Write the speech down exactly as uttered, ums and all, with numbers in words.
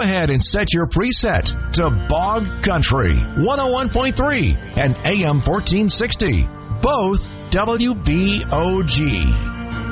ahead and set your preset to Bog Country one oh one point three and A M fourteen sixty, both W B O G.